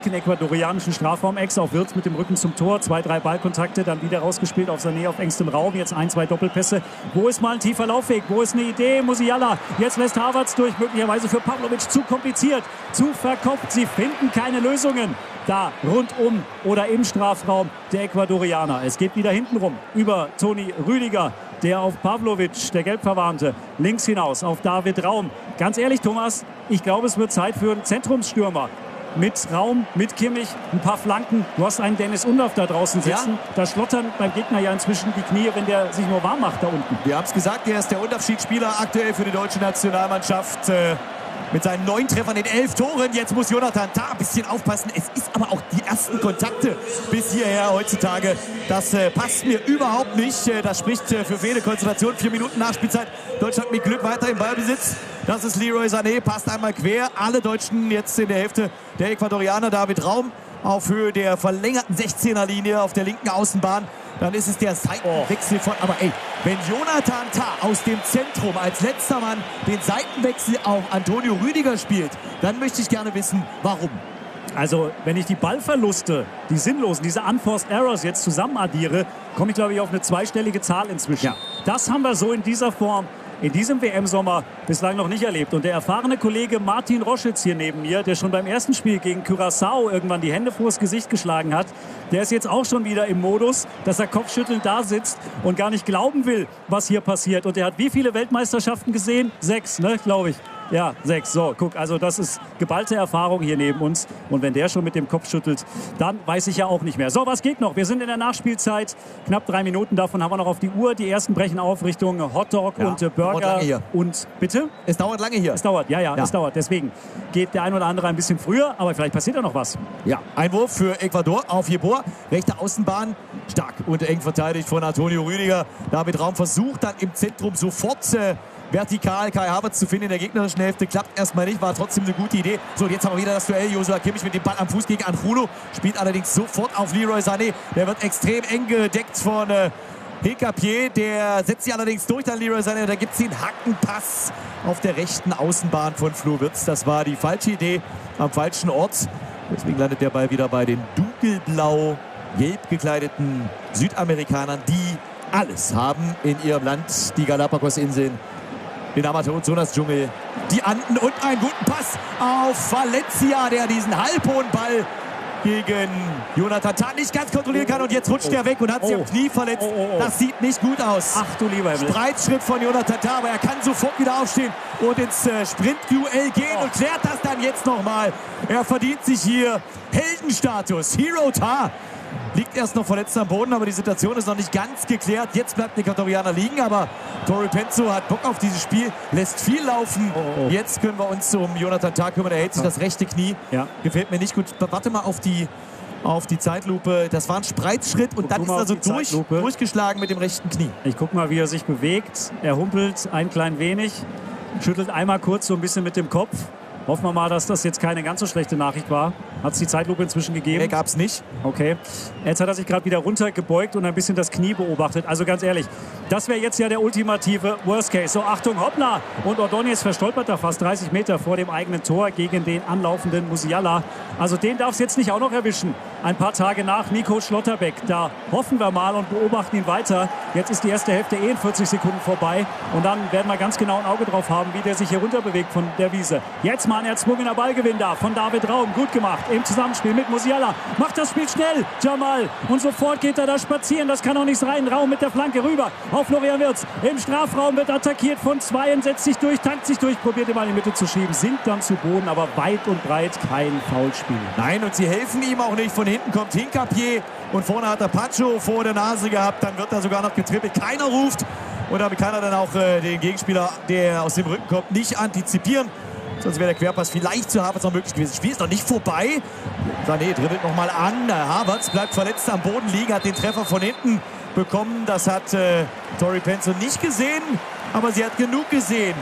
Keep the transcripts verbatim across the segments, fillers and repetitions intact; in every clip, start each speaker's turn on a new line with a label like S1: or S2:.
S1: Den ecuadorianischen Strafraum-Ex auf Wirtz mit dem Rücken zum Tor. Zwei, drei Ballkontakte, dann wieder rausgespielt auf Sané auf engstem Raum. Jetzt ein, zwei Doppelpässe. Wo ist mal ein tiefer Laufweg? Wo ist eine Idee? Musiala. Jetzt lässt Havertz durch. Möglicherweise für Pavlovic zu kompliziert. Zu verkopft. Sie finden keine Lösungen. Da rundum oder im Strafraum der Ecuadorianer. Es geht wieder hintenrum über Toni Rüdiger. Der auf Pavlovic, der Gelbverwarnte, links hinaus auf David Raum. Ganz ehrlich, Thomas, ich glaube, es wird Zeit für einen Zentrumsstürmer. Mit Raum, mit Kimmich, ein paar Flanken. Du hast einen Dennis Undaff da draußen sitzen. Ja. Da schlottern beim Gegner ja inzwischen die Knie, wenn der sich nur warm macht da unten.
S2: Wir haben es gesagt, er ist der Unterschiedsspieler aktuell für die deutsche Nationalmannschaft. Äh, mit seinen neun Treffern in elf Toren. Jetzt muss Jonathan Tah ein bisschen aufpassen. Es ist aber auch die ersten Kontakte bis hierher heutzutage. Das äh, passt mir überhaupt nicht. Äh, das spricht äh, für fehlende Konzentration. Vier Minuten Nachspielzeit. Deutschland mit Glück weiter im Ballbesitz. Das ist Leroy Sané, passt einmal quer. Alle Deutschen jetzt in der Hälfte der Ecuadorianer. David Raum auf Höhe der verlängerten sechzehner-Linie auf der linken Außenbahn. Dann ist es der Seitenwechsel von... Aber ey, wenn Jonathan Tah aus dem Zentrum als letzter Mann den Seitenwechsel auf Antonio Rüdiger spielt, dann möchte ich gerne wissen, warum.
S1: Also, wenn ich die Ballverluste, die sinnlosen, diese Unforced Errors jetzt zusammen addiere, komme ich, glaube ich, auf eine zweistellige Zahl inzwischen. Ja. Das haben wir so in dieser Form in diesem W M-Sommer bislang noch nicht erlebt. Und der erfahrene Kollege Martin Roschitz hier neben mir, der schon beim ersten Spiel gegen Curaçao irgendwann die Hände vors Gesicht geschlagen hat, der ist jetzt auch schon wieder im Modus, dass er kopfschüttelnd da sitzt und gar nicht glauben will, was hier passiert. Und er hat wie viele Weltmeisterschaften gesehen? Sechs, ne, glaube ich. Ja, sechs. So, guck, also das ist geballte Erfahrung hier neben uns. Und wenn der schon mit dem Kopf schüttelt, dann weiß ich ja auch nicht mehr. So, was geht noch? Wir sind in der Nachspielzeit. Knapp drei Minuten, davon haben wir noch auf die Uhr. Die ersten brechen auf Richtung Hotdog ja, und äh, Burger.
S2: Hier.
S1: Und bitte?
S2: Es dauert lange hier.
S1: Es dauert, ja, ja, ja, es dauert. Deswegen geht der ein oder andere ein bisschen früher, aber vielleicht passiert ja noch was.
S2: Ja, Einwurf für Ecuador auf Jeboa. Rechte Außenbahn, stark und eng verteidigt von Antonio Rüdiger. David Raum versucht dann im Zentrum sofort äh, vertikal Kai Havertz zu finden in der gegnerischen Hälfte. Klappt erstmal nicht, war trotzdem eine gute Idee. So, und jetzt haben wir wieder das Duell. Joshua Kimmich mit dem Ball am Fuß gegen Angulo. Spielt allerdings sofort auf Leroy Sané. Der wird extrem eng gedeckt von äh, Hincapié. Der setzt sich allerdings durch, dann Leroy Sané. Da gibt es den Hackenpass auf der rechten Außenbahn von Flo Wirtz. Das war die falsche Idee am falschen Ort. Deswegen landet der Ball wieder bei den dunkelblau, gelb gekleideten Südamerikanern, die alles haben in ihrem Land. Die Galapagos-Inseln, den Amazonas-Dschungel, die Anden und einen guten Pass auf Valencia, der diesen halbhohen Ball gegen Jonathan Tah nicht ganz kontrollieren kann. Und jetzt rutscht oh, er weg und hat sich oh, am Knie verletzt. Oh, oh, oh. Das sieht nicht gut aus.
S1: Ach du lieber Himmel.
S2: Spreitschritt von Jonathan Tah, aber er kann sofort wieder aufstehen und ins äh, Sprint-Duell gehen oh. und klärt das dann jetzt nochmal. Er verdient sich hier Heldenstatus. Hero Tah. Liegt erst noch verletzt am Boden, aber die Situation ist noch nicht ganz geklärt. Jetzt bleibt der Ecuadorianer liegen, aber Torre Penzo hat Bock auf dieses Spiel, lässt viel laufen. Oh, oh. Jetzt können wir uns um Jonathan Tah kümmern. Er hält sich das rechte Knie. Ja. Gefällt mir nicht gut. Warte mal auf die, auf die Zeitlupe. Das war ein Spreitschritt und, und dann ist er so durch, durchgeschlagen mit dem rechten Knie.
S1: Ich guck mal, wie er sich bewegt. Er humpelt ein klein wenig, schüttelt einmal kurz so ein bisschen mit dem Kopf. Hoffen wir mal, dass das jetzt keine ganz so schlechte Nachricht war. Hat es die Zeitlupe inzwischen gegeben?
S2: Nee, gab es nicht.
S1: Okay. Jetzt hat er sich gerade wieder runtergebeugt und ein bisschen das Knie beobachtet. Also ganz ehrlich, das wäre jetzt ja der ultimative Worst Case. So, Achtung, hoppla! Und Ordóñez verstolpert da fast dreißig Meter vor dem eigenen Tor gegen den anlaufenden Musiala. Also den darf es jetzt nicht auch noch erwischen. Ein paar Tage nach Nico Schlotterbeck. Da hoffen wir mal und beobachten ihn weiter. Jetzt ist die erste Hälfte eh in vierzig Sekunden vorbei. Und dann werden wir ganz genau ein Auge drauf haben, wie der sich hier runter bewegt von der Wiese. Jetzt mal ein erzwungener Ballgewinn da von David Raum. Gut gemacht im Zusammenspiel mit Musiala. Macht das Spiel schnell, Jamal. Und sofort geht er da spazieren. Das kann auch nicht rein. Raum mit der Flanke rüber auf Florian Wirtz. Im Strafraum wird attackiert von Zweien. Setzt sich durch, tankt sich durch, probiert den Ball in die Mitte zu schieben. Sinkt dann zu Boden, aber weit und breit kein Foulspiel.
S2: Nein, und sie helfen ihm auch nicht. Von hinten kommt Hincapié und vorne hat er Pacho vor der Nase gehabt. Dann wird er sogar noch getrippelt. Keiner ruft. Und damit kann er dann auch äh, den Gegenspieler, der aus dem Rücken kommt, nicht antizipieren. Sonst wäre der Querpass vielleicht zu Havertz noch möglich gewesen. Das Spiel ist noch nicht vorbei. Sané dribbelt nochmal an. Havertz bleibt verletzt am Boden liegen, hat den Treffer von hinten bekommen. Das hat äh, Torre Penzo nicht gesehen, aber sie hat genug gesehen.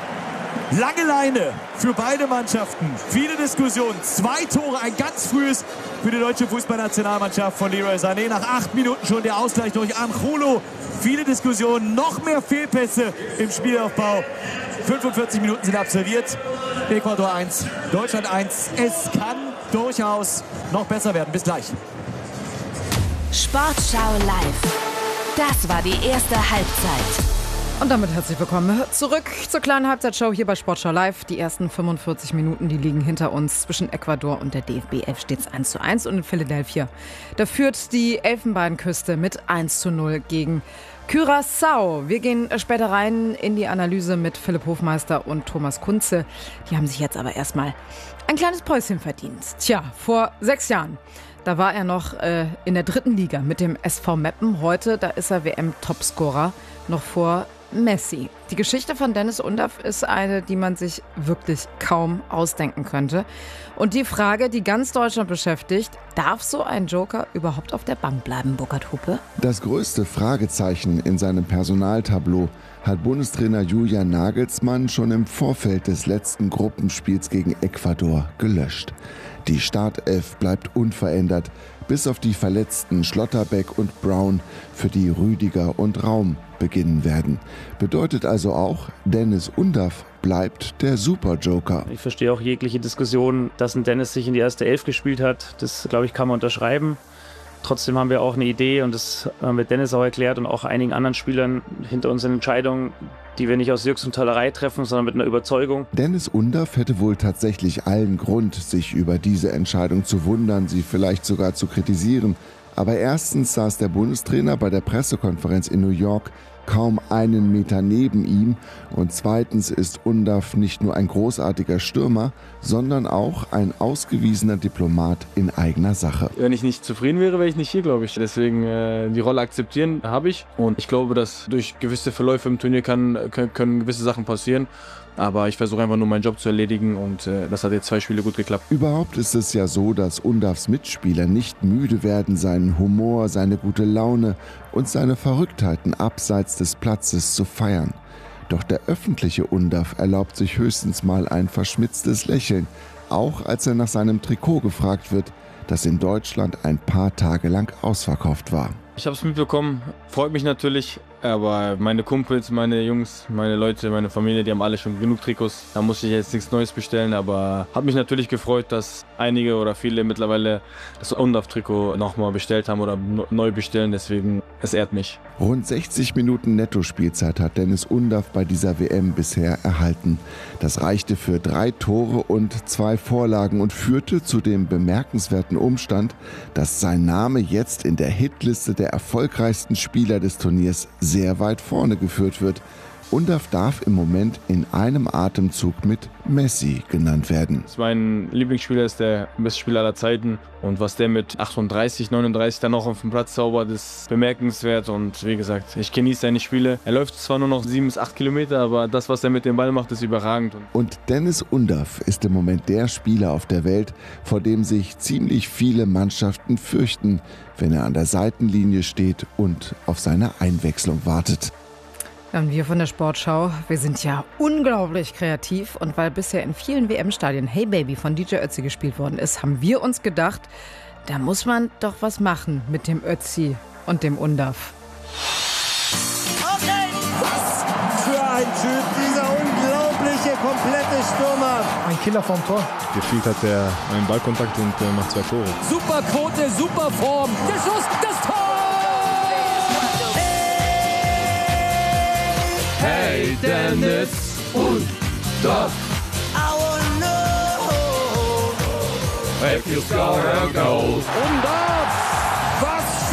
S2: Lange Leine für beide Mannschaften. Viele Diskussionen. Zwei Tore, ein ganz frühes für die deutsche Fußballnationalmannschaft von Leroy Sané. Nach acht Minuten schon der Ausgleich durch Angulo. Viele Diskussionen, noch mehr Fehlpässe im Spielaufbau. fünfundvierzig Minuten sind absolviert. Ecuador eins, Deutschland eins. Es kann durchaus noch besser werden. Bis gleich.
S3: Sportschau live. Das war die erste Halbzeit.
S4: Und damit herzlich willkommen zurück zur kleinen Halbzeitshow hier bei Sportschau Live. Die ersten fünfundvierzig Minuten, die liegen hinter uns. Zwischen Ecuador und der D F B elf steht es eins zu eins. Und in Philadelphia, da führt die Elfenbeinküste mit eins zu null gegen Curaçao. Wir gehen später rein in die Analyse mit Philipp Hofmeister und Thomas Kunze. Die haben sich jetzt aber erstmal ein kleines Päuschen verdient. Tja, vor sechs Jahren. Da war er noch äh, in der dritten Liga mit dem S V Meppen. Heute, da ist er W M-Topscorer, noch vor Messi. Die Geschichte von Dennis Undaff ist eine, die man sich wirklich kaum ausdenken könnte. Und die Frage, die ganz Deutschland beschäftigt, darf so ein Joker überhaupt auf der Bank bleiben, Burkhard Hupe?
S5: Das größte Fragezeichen in seinem Personaltableau hat Bundestrainer Julian Nagelsmann schon im Vorfeld des letzten Gruppenspiels gegen Ecuador gelöscht. Die Startelf bleibt unverändert, bis auf die Verletzten Schlotterbeck und Brown, für die Rüdiger und Raum beginnen werden. Bedeutet also auch, Dennis Undaff bleibt der Superjoker.
S6: Ich verstehe auch jegliche Diskussion, dass ein Dennis sich in die erste Elf gespielt hat. Das, glaube ich, kann man unterschreiben. Trotzdem haben wir auch eine Idee und das haben wir Dennis auch erklärt und auch einigen anderen Spielern hinter unseren Entscheidungen, die wir nicht aus Jux und Tollerei treffen, sondern mit einer Überzeugung.
S5: Dennis Undaff hätte wohl tatsächlich allen Grund, sich über diese Entscheidung zu wundern, sie vielleicht sogar zu kritisieren. Aber erstens saß der Bundestrainer bei der Pressekonferenz in New York kaum einen Meter neben ihm und zweitens ist Undaff nicht nur ein großartiger Stürmer, sondern auch ein ausgewiesener Diplomat in eigener Sache.
S7: Wenn ich nicht zufrieden wäre, wäre ich nicht hier, glaube ich. Deswegen äh, die Rolle akzeptieren habe ich und ich glaube, dass durch gewisse Verläufe im Turnier kann, können, können gewisse Sachen passieren. Aber ich versuche einfach nur meinen Job zu erledigen und äh, das hat jetzt zwei Spiele gut geklappt.
S5: Überhaupt ist es ja so, dass Undaffs Mitspieler nicht müde werden, seinen Humor, seine gute Laune und seine Verrücktheiten abseits des Platzes zu feiern. Doch der öffentliche Undaff erlaubt sich höchstens mal ein verschmitztes Lächeln, auch als er nach seinem Trikot gefragt wird, das in Deutschland ein paar Tage lang ausverkauft war.
S7: Ich habe es mitbekommen, freut mich natürlich, aber meine Kumpels, meine Jungs, meine Leute, meine Familie, die haben alle schon genug Trikots. Da muss ich jetzt nichts Neues bestellen, aber hat mich natürlich gefreut, dass einige oder viele mittlerweile das Undaff-Trikot nochmal bestellt haben oder neu bestellen, deswegen, es ehrt mich.
S5: Rund sechzig Minuten Netto-Spielzeit hat Dennis Undaff bei dieser W M bisher erhalten. Das reichte für drei Tore und zwei Vorlagen und führte zu dem bemerkenswerten Umstand, dass sein Name jetzt in der Hitliste der erfolgreichsten Spieler des Turniers sehr weit vorne geführt wird. Undaff darf im Moment in einem Atemzug mit Messi genannt werden.
S7: Mein Lieblingsspieler ist der beste Spieler aller Zeiten und was der mit achtunddreißig, neununddreißig dann noch auf dem Platz zaubert, ist bemerkenswert und wie gesagt, ich genieße seine Spiele. Er läuft zwar nur noch sieben bis acht Kilometer, aber das, was er mit dem Ball macht, ist überragend.
S5: Und Dennis Undaff ist im Moment der Spieler auf der Welt, vor dem sich ziemlich viele Mannschaften fürchten, wenn er an der Seitenlinie steht und auf seine Einwechslung wartet.
S4: Und wir von der Sportschau, wir sind ja unglaublich kreativ und weil bisher in vielen W M-Stadien Hey Baby von D J Ötzi gespielt worden ist, haben wir uns gedacht, da muss man doch was machen mit dem Ötzi und dem Undaff.
S8: Okay. Was für ein Typ, dieser unglaubliche, komplette Stürmer.
S9: Ein Killer vom Tor.
S10: Gefühlt hat er einen Ballkontakt und äh, macht zwei Tore.
S8: Super Quote, super Form. Der Schuss, das Tor!
S11: Hey Dennis Undaff, I wanna know if you score a goal.